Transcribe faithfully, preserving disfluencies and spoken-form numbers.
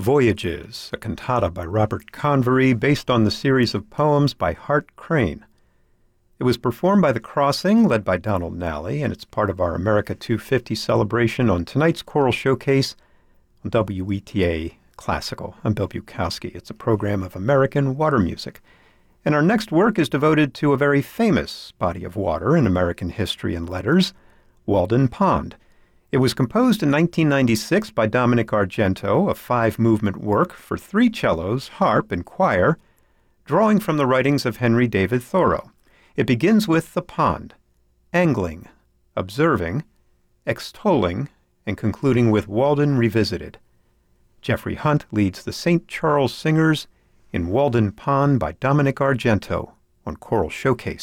Voyages, a cantata by Robert Convery based on the series of poems by Hart Crane. It was performed by The Crossing, led by Donald Nally, and it's part of our America two fifty celebration on tonight's Choral Showcase on W E T A Classical. I'm Bill Bukowski. It's a program of American water music. And our next work is devoted to a very famous body of water in American history and letters, Walden Pond. It was composed in nineteen ninety-six by Dominic Argento, a five-movement work for three cellos, harp, and choir, drawing from the writings of Henry David Thoreau. It begins with the pond, angling, observing, extolling, and concluding with Walden Revisited. Jeffrey Hunt leads the Saint Charles Singers in Walden Pond by Dominic Argento on Choral Showcase.